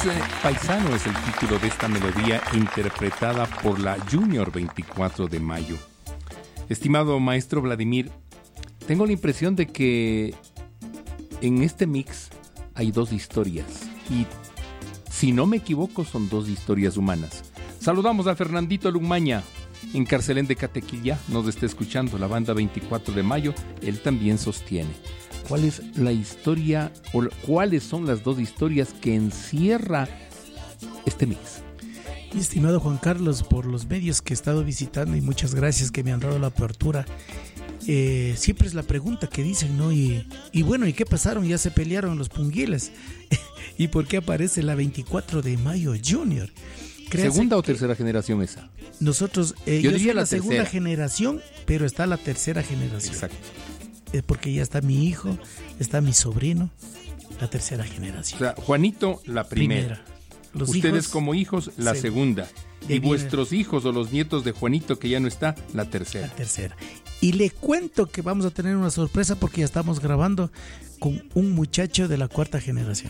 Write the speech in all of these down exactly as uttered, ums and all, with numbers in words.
eh, Paisano es el título de esta melodía interpretada por la Junior veinticuatro de mayo. Estimado maestro Vladimir, tengo la impresión de que en este mix hay dos historias y, si no me equivoco, son dos historias humanas. Saludamos a Fernandito Lumaña, en Carcelén de Catequilla, nos está escuchando la banda veinticuatro de mayo, él también sostiene. ¿Cuál es la historia o cuáles son las dos historias que encierra este mix? Mi estimado Juan Carlos, por los medios que he estado visitando y muchas gracias que me han dado la apertura. Eh, siempre es la pregunta que dicen, ¿no? Y, y bueno, ¿y qué pasaron? Ya se pelearon los punguiles. ¿Y por qué aparece la veinticuatro de mayo Junior? Créase ¿Segunda o tercera generación esa? Nosotros, eh, yo, yo diría soy la, la segunda tercera. generación, pero está la tercera generación. Exacto. Eh, porque ya está mi hijo, está mi sobrino, la tercera generación. O sea, Juanito, la primera. Primera. Los Ustedes hijos, como hijos, la se- segunda. de Y viene- vuestros hijos o los nietos de Juanito, que ya no está, la tercera. La tercera. Y le cuento que vamos a tener una sorpresa porque ya estamos grabando con un muchacho de la cuarta generación.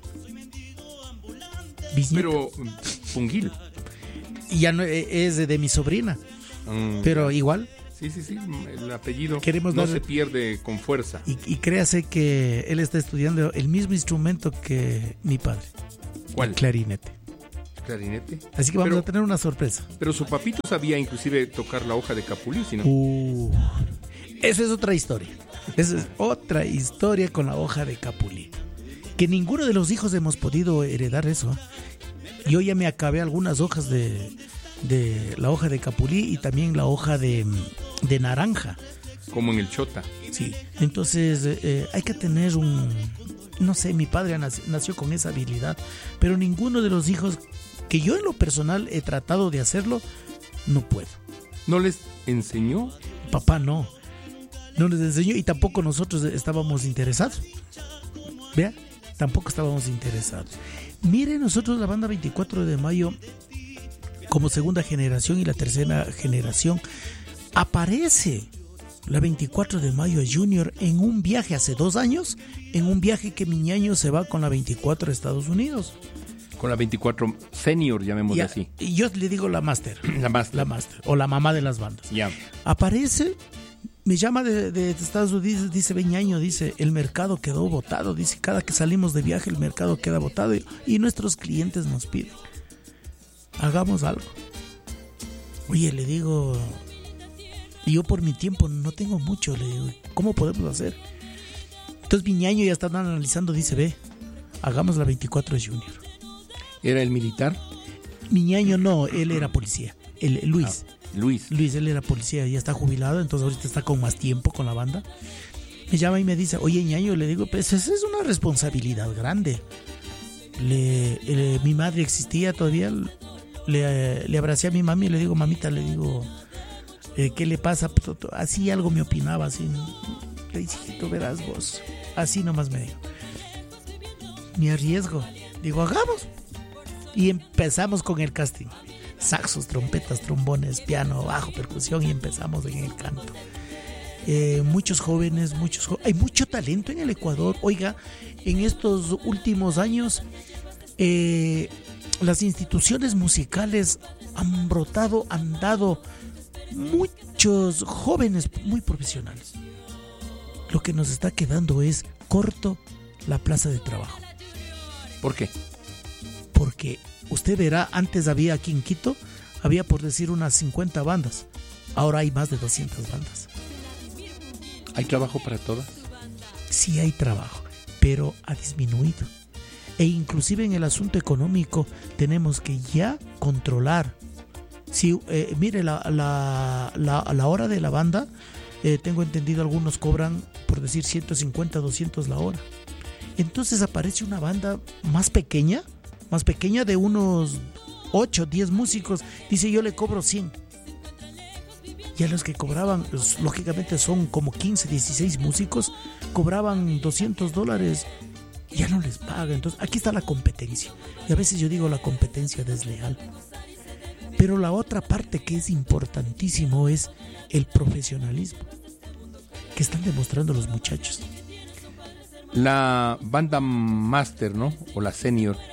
Bisnieto. Pero, Punguil. Y ya no eh, es de, de mi sobrina, Mm, pero igual. Sí, sí, sí, el apellido Queremos no darle- se pierde con fuerza. Y, y créase que él está estudiando el mismo instrumento que mi padre, ¿Cuál? el clarinete. Clarinete. Así que vamos Pero- a tener una sorpresa. Pero su papito sabía inclusive tocar la hoja de capulí, ¿sí no? Uh, esa es otra historia. Esa es otra historia con la hoja de capulí. Que ninguno de los hijos hemos podido heredar eso. Yo ya me acabé algunas hojas de, de la hoja de capulí y también la hoja de, de naranja. Como en el Chota. Sí. Entonces eh, hay que tener un... No sé, mi padre nac- nació con esa habilidad, pero ninguno de los hijos que yo en lo personal he tratado de hacerlo, no puedo. ¿No les enseñó? Papá no. No les enseñó y tampoco nosotros estábamos interesados. Vea, tampoco estábamos interesados. Mire, nosotros la banda veinticuatro de mayo, como segunda generación y la tercera generación, aparece la veinticuatro de mayo Junior en un viaje hace dos años, en un viaje que mi ñaño se va con la veinticuatro a Estados Unidos. Con la veinticuatro Senior, llamémosle Ya, así. y yo le digo la máster. La más. La máster, o la mamá de las bandas. Ya. Aparece, me llama de, de Estados Unidos, dice, ve ñaño, dice, el mercado quedó botado, dice, cada que salimos de viaje el mercado queda botado y, y nuestros clientes nos piden, hagamos algo. Oye, le digo, yo por mi tiempo no tengo mucho, le digo, ¿cómo podemos hacer? Entonces mi ñaño ya está analizando, dice, ve, hagamos la veinticuatro Junior. ¿Era el militar? Mi ñaño no, él era policía, el, Luis. Ah, Luis. Luis, él era policía, ya está jubilado, entonces ahorita está con más tiempo con la banda. Me llama y me dice, oye ñaño, le digo, pues esa es una responsabilidad grande. Le, le- mi madre existía todavía, le, le abracé a mi mami y le digo, mamita, le digo, eh, ¿qué le pasa? Así algo me opinaba, así. Le dije, hijito, verás vos. Así nomás me dijo. Me arriesgo. Digo, hagamos. Y empezamos con el casting. Saxos, trompetas, trombones, piano, bajo, percusión y empezamos en el canto. Eh, muchos jóvenes, muchos jo- hay mucho talento en el Ecuador. Oiga, en estos últimos años eh, las instituciones musicales han brotado, han dado muchos jóvenes muy profesionales. Lo que nos está quedando es corto la plaza de trabajo. ¿Por qué? Porque usted verá, antes había aquí en Quito, había por decir unas cincuenta bandas. Ahora hay más de doscientas bandas. ¿Hay trabajo para todas? Sí hay trabajo, pero ha disminuido. E inclusive en el asunto económico tenemos que ya controlar. Si, eh, mire, la, la, la, la hora de la banda, eh, tengo entendido algunos cobran, por decir, ciento cincuenta, doscientos la hora. Entonces aparece una banda más pequeña, más pequeña de unos ocho, diez músicos, dice yo le cobro cien. Y a los que cobraban, pues, lógicamente son como quince, dieciséis músicos, cobraban doscientos dólares, ya no les paga. Entonces aquí está la competencia. Y a veces yo digo la competencia desleal. Pero la otra parte que es importantísimo es el profesionalismo que están demostrando los muchachos. La banda Master, ¿no? O la Senior,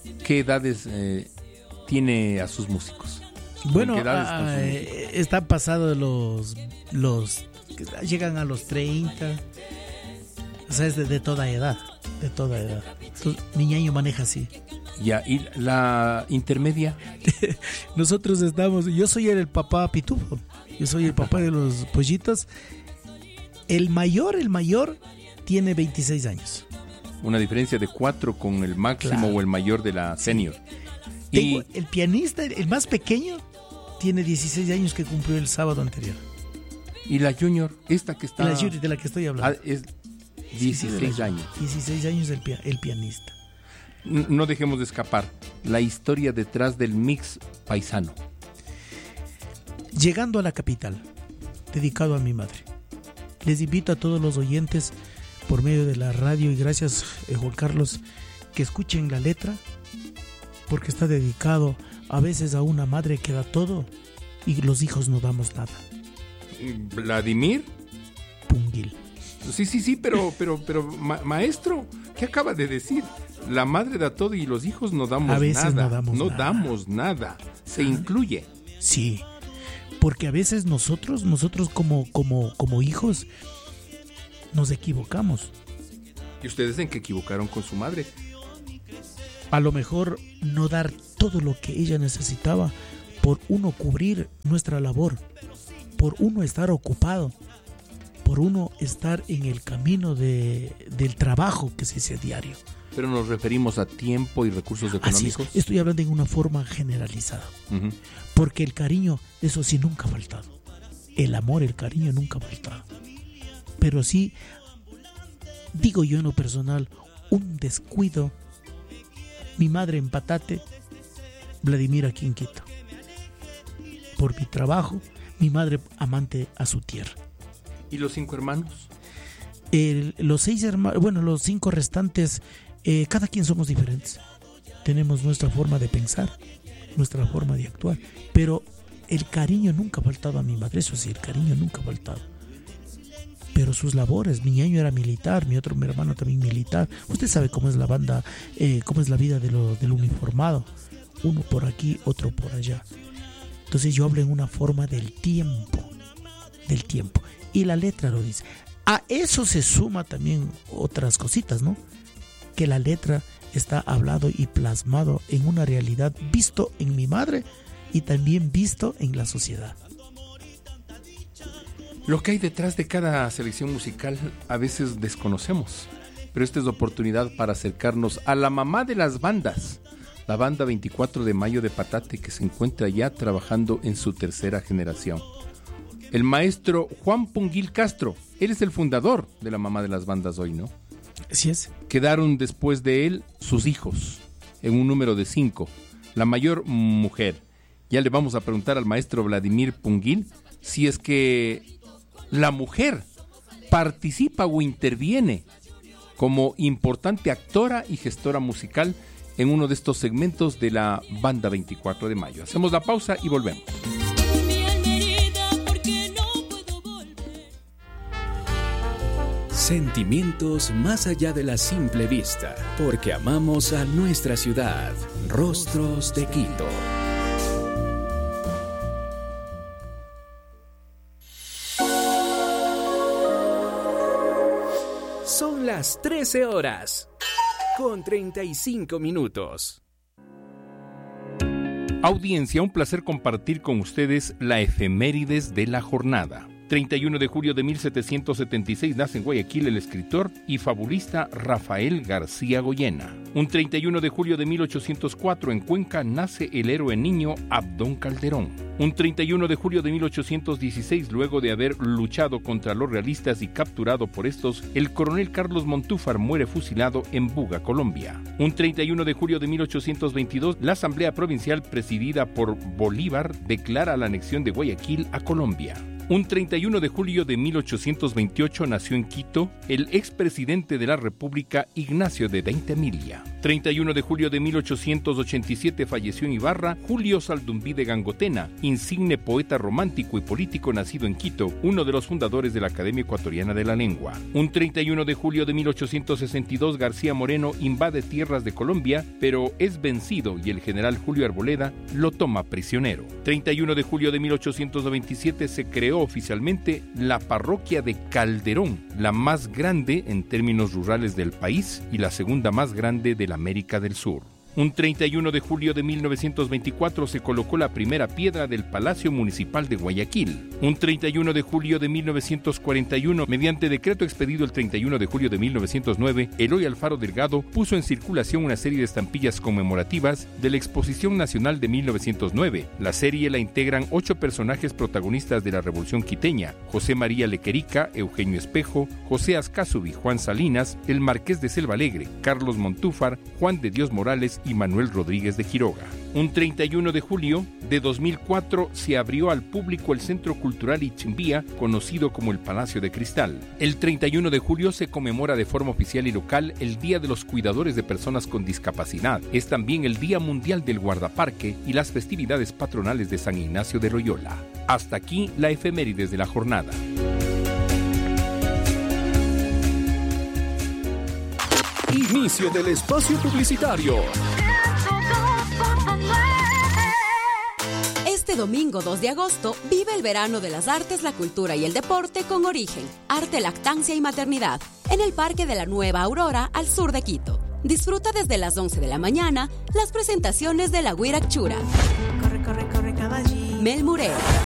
¿qué edades eh, tiene a sus músicos? Bueno, ah, eh, están pasados los, los, llegan a los treinta, o sea, es de, de toda edad, de toda edad. Entonces, mi ñaño maneja así. Ya, ¿y la intermedia? Nosotros estamos, yo soy el papá pitufo, yo soy el papá de los pollitos. El mayor, el mayor tiene veintiséis años. Una diferencia de cuatro con el máximo, claro, o el mayor de la senior. Sí. Y tengo el pianista, el más pequeño, tiene dieciséis años, que cumplió el sábado anterior. ¿Y la junior? Esta que está... La junior de la que estoy hablando. Ah, es dieciséis años. dieciséis años el, pia- el pianista. No dejemos de escapar la historia detrás del mix paisano. Llegando a la capital, dedicado a mi madre. Les invito a todos los oyentes por medio de la radio, y gracias eh, Juan Carlos, que escuchen la letra, porque está dedicado a veces a una madre que da todo y los hijos no damos nada. Vladimir Punguil. Sí, sí, sí, pero, pero, pero ma- maestro, ¿qué acaba de decir? La madre da todo y los hijos no damos nada. A veces nada. no damos no nada. damos nada. Se incluye. Sí, porque a veces nosotros, nosotros como, como, como hijos, nos equivocamos. ¿Y ustedes en qué equivocaron con su madre? A lo mejor no dar todo lo que ella necesitaba por uno cubrir nuestra labor, por uno estar ocupado, por uno estar en el camino de, del trabajo que se hace a diario. Pero nos referimos a tiempo y recursos económicos. Así es, estoy hablando en una forma generalizada. Uh-huh. Porque el cariño, eso sí, nunca ha faltado. El amor, el cariño nunca ha faltado. Pero sí, digo yo en lo personal, un descuido. Mi madre en Patate, Vladimir aquí en Quito. Por mi trabajo, mi madre amante a su tierra. ¿Y los cinco hermanos? El, los seis hermanos, bueno, los cinco restantes, eh, cada quien somos diferentes. Tenemos nuestra forma de pensar, nuestra forma de actuar. Pero el cariño nunca ha faltado a mi madre, eso sí, el cariño nunca ha faltado. Pero sus labores, mi ñaño era militar, mi otro mi hermano también militar. Usted sabe cómo es la banda, eh, cómo es la vida de lo, del uniformado. Uno por aquí, otro por allá. Entonces yo hablo en una forma del tiempo, del tiempo. Y la letra lo dice. A eso se suma también otras cositas, ¿no? Que la letra está hablado y plasmado en una realidad visto en mi madre y también visto en la sociedad. Lo que hay detrás de cada selección musical a veces desconocemos, pero esta es la oportunidad para acercarnos a la mamá de las bandas, la banda veinticuatro de mayo de Patate, que se encuentra ya trabajando en su tercera generación. El maestro Juan Punguil Castro, él es el fundador de la mamá de las bandas hoy, ¿no? Así es. Quedaron después de él sus hijos, en un número de cinco, la mayor mujer. Ya le vamos a preguntar al maestro Vladimir Punguil si es que la mujer participa o interviene como importante actora y gestora musical en uno de estos segmentos de la banda veinticuatro de mayo. Hacemos la pausa y volvemos. Sentimientos más allá de la simple vista, porque amamos a nuestra ciudad. Rostros de Quito. Son las trece horas, con treinta y cinco minutos. Audiencia, un placer compartir con ustedes la efemérides de la jornada. treinta y uno de julio de mil setecientos setenta y seis nace en Guayaquil el escritor y fabulista Rafael García Goyena. Un treinta y uno de julio de mil ochocientos cuatro en Cuenca nace el héroe niño Abdón Calderón. Un treinta y uno de julio de mil ochocientos dieciséis, luego de haber luchado contra los realistas y capturado por estos, el coronel Carlos Montúfar muere fusilado en Buga, Colombia. Un treinta y uno de julio de mil ochocientos veintidós, la Asamblea Provincial presidida por Bolívar declara la anexión de Guayaquil a Colombia. Un treinta y uno de julio de mil ochocientos veintiocho nació en Quito el expresidente de la República Ignacio de Deintemilia. treinta y uno de julio de mil ochocientos ochenta y siete falleció en Ibarra Julio Saldumbí de Gangotena, insigne poeta romántico y político nacido en Quito, uno de los fundadores de la Academia Ecuatoriana de la Lengua. Un treinta y uno de julio de mil ochocientos sesenta y dos García Moreno invade tierras de Colombia, pero es vencido y el general Julio Arboleda lo toma prisionero. treinta y uno de julio de mil ochocientos veintisiete se creó oficialmente la parroquia de Calderón, la más grande en términos rurales del país y la segunda más grande de la América del Sur. Un treinta y uno de julio de mil novecientos veinticuatro se colocó la primera piedra del Palacio Municipal de Guayaquil. Un treinta y uno de julio de mil novecientos cuarenta y uno, mediante decreto expedido el treinta y uno de julio de mil novecientos nueve, Eloy Alfaro Delgado puso en circulación una serie de estampillas conmemorativas de la Exposición Nacional de mil novecientos nueve. La serie la integran ocho personajes protagonistas de la Revolución Quiteña: José María Lequerica, Eugenio Espejo, José Azcázubi, Juan Salinas, el Marqués de Selva Alegre, Carlos Montúfar, Juan de Dios Morales y Manuel Rodríguez de Quiroga. Un treinta y uno de julio de dos mil cuatro se abrió al público el Centro Cultural Ichimbía, conocido como el Palacio de Cristal. El treinta y uno de julio se conmemora de forma oficial y local el Día de los Cuidadores de Personas con Discapacidad. Es también el Día Mundial del Guardaparque y las festividades patronales de San Ignacio de Loyola. Hasta aquí la efemérides de la jornada. Inicio del espacio publicitario. Este domingo dos de agosto vive el verano de las artes, la cultura y el deporte con Origen, Arte, Lactancia y Maternidad, en el Parque de la Nueva Aurora al sur de Quito. Disfruta desde las once de la mañana las presentaciones de La Huirachura, Corre, corre, corre, caballito. Mel Mureo,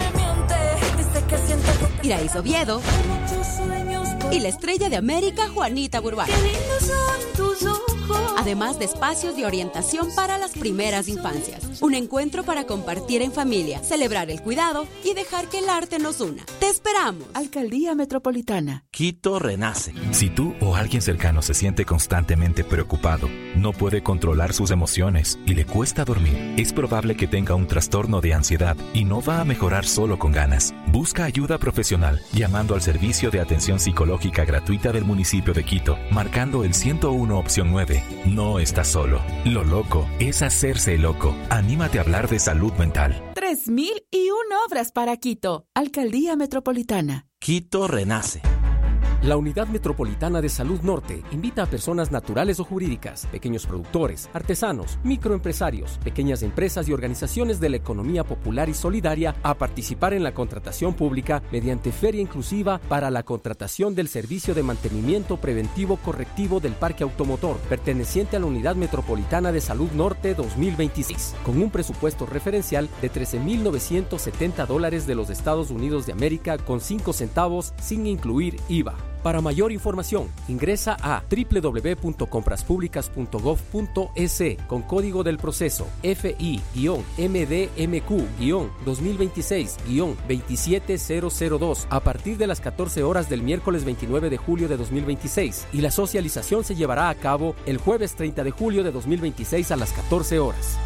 Iraíz Oviedo y la estrella de América, Juanita Burbán. Además de espacios de orientación para las primeras infancias. Un encuentro para compartir en familia, celebrar el cuidado y dejar que el arte nos una. ¡Te esperamos! Alcaldía Metropolitana. Quito renace. Si tú o alguien cercano se siente constantemente preocupado, no puede controlar sus emociones y le cuesta dormir, es probable que tenga un trastorno de ansiedad y no va a mejorar solo con ganas. Busca ayuda profesional llamando al servicio de atención psicológica gratuita del municipio de Quito, marcando el ciento uno opción nueve. No estás solo. Lo loco es hacerse loco. Anímate a hablar de salud mental. Tres mil y una obras para Quito. Alcaldía Metropolitana. Quito renace. La Unidad Metropolitana de Salud Norte invita a personas naturales o jurídicas, pequeños productores, artesanos, microempresarios, pequeñas empresas y organizaciones de la economía popular y solidaria a participar en la contratación pública mediante feria inclusiva para la contratación del servicio de mantenimiento preventivo correctivo del parque automotor perteneciente a la Unidad Metropolitana de Salud Norte dos mil veintiséis, con un presupuesto referencial de trece mil novecientos setenta dólares de los Estados Unidos de América con cinco centavos sin incluir I V A. Para mayor información, ingresa a doble u doble u doble u punto compras públicas punto gov punto es con código del proceso F I M D M Q dos mil veintiséis veintisiete cero cero dos a partir de las catorce horas del miércoles veintinueve de julio de dos mil veintiséis y la socialización se llevará a cabo el jueves treinta de julio de dos mil veintiséis a las catorce horas.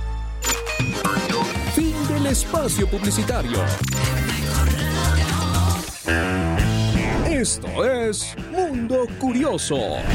Fin del espacio publicitario. Esto es Mundo Curioso.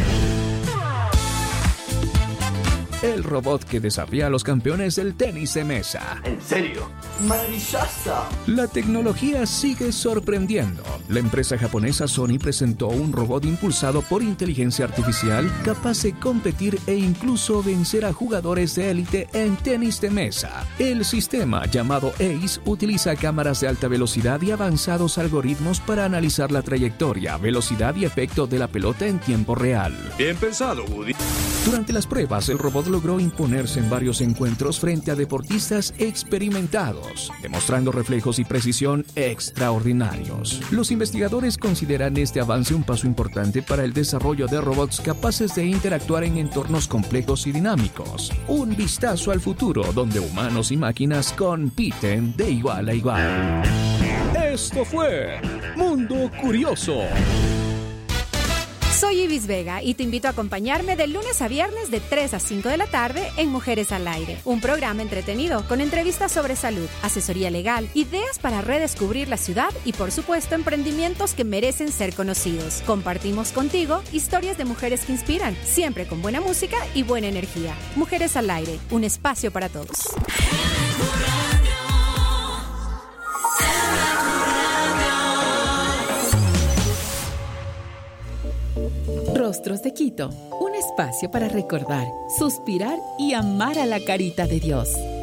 El robot que desafía a los campeones del tenis de mesa. ¿En serio? ¡Maravilloso! La tecnología sigue sorprendiendo. La empresa japonesa Sony presentó un robot impulsado por inteligencia artificial capaz de competir e incluso vencer a jugadores de élite en tenis de mesa. El sistema, llamado Ace, utiliza cámaras de alta velocidad y avanzados algoritmos para analizar la trayectoria, velocidad y efecto de la pelota en tiempo real. Bien pensado, Woody. Durante las pruebas, el robot logró imponerse en varios encuentros frente a deportistas experimentados, demostrando reflejos y precisión extraordinarios. Los investigadores consideran este avance un paso importante para el desarrollo de robots capaces de interactuar en entornos complejos y dinámicos. Un vistazo al futuro donde humanos y máquinas compiten de igual a igual. Esto fue Mundo Curioso. Soy Ibis Vega y te invito a acompañarme de lunes a viernes de tres a cinco de la tarde en Mujeres al Aire, un programa entretenido con entrevistas sobre salud, asesoría legal, ideas para redescubrir la ciudad y por supuesto emprendimientos que merecen ser conocidos. Compartimos contigo historias de mujeres que inspiran, siempre con buena música y buena energía. Mujeres al Aire, un espacio para todos. Rostros de Quito, un espacio para recordar, suspirar y amar a la carita de Dios.